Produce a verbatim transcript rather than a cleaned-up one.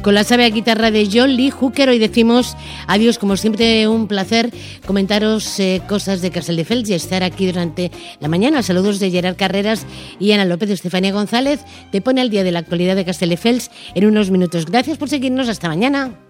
con la sabia guitarra de John Lee Hooker. Hoy decimos adiós, como siempre un placer comentaros eh, cosas de Castelldefels y estar aquí durante la mañana. Saludos de Gerard Carreras y Ana López. Estefanía González te pone al día de la actualidad de Castelldefels en unos minutos. Gracias por seguirnos, hasta mañana.